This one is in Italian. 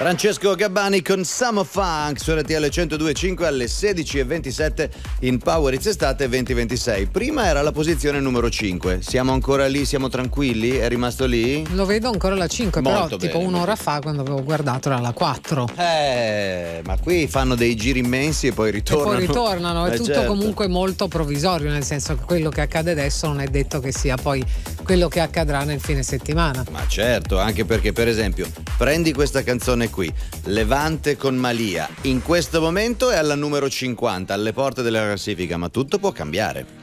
Francesco Gabbani con Summer Funk su RTL 102.5 alle 16.27 in Power It's Estate 2026. Prima era la posizione numero 5. Siamo ancora lì? Siamo tranquilli? È rimasto lì? Lo vedo ancora alla 5, Molto però tipo bene, un'ora fa quando avevo guardato era alla 4. Ma qui fanno dei giri immensi e poi ritornano. È tutto certo. Comunque molto provvisorio, nel senso che quello che accade adesso non è detto che sia poi quello che accadrà nel fine settimana. Ma certo, anche perché per esempio prendi questa canzone qui, Levante con Malia, in questo momento è alla numero 50, alle porte della classifica, ma tutto può cambiare.